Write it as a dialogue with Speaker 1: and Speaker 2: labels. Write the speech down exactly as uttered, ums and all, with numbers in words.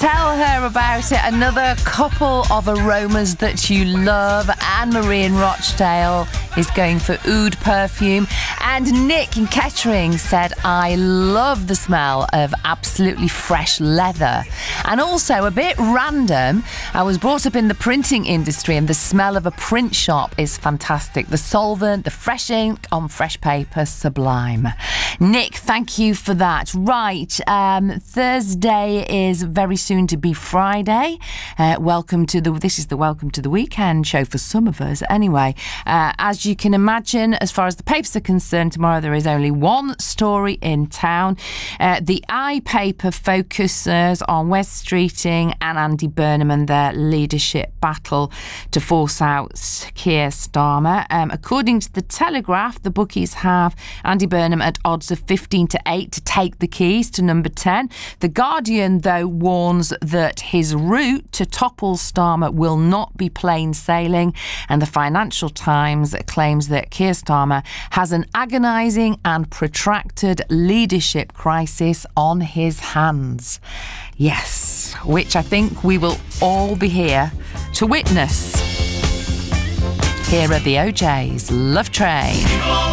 Speaker 1: Tell her about it. Another couple of aromas that you love. Anne-Marie in Rochdale is going for oud perfume. And Nick in Kettering said, I love the smell of absolutely fresh leather. And also, a bit random, I was brought up in the printing industry and the smell of a print shop is fantastic. The solvent, the fresh ink on fresh paper, sublime. Nick, thank you for that. Right, um, Thursday is very soon to be Friday. Uh, welcome to the, this is the Welcome to the Weekend show for some of us. Anyway, uh, as you can imagine, as far as the papers are concerned, tomorrow there is only one story in town. Uh, the I paper focuses on Wes Streeting and Andy Burnham and their leadership battle to force out Keir Starmer. Um, according to the Telegraph, the bookies have Andy Burnham at odds of fifteen to eight to take the keys to number ten. The Guardian, though, warns that his route to topple Starmer will not be plain sailing, and the Financial Times claims that Keir Starmer has an agonising and protracted leadership crisis on his hands. Yes, which I think we will all be here to witness. Here are the O Js, Love Train.